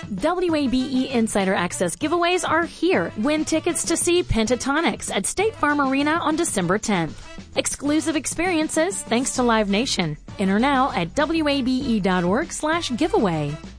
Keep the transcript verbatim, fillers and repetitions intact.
W A B E Insider Access giveaways are here. Win tickets to see Pentatonics at State Farm Arena on December tenth. Exclusive experiences thanks to Live Nation. Enter now at W A B E dot org slash giveaway.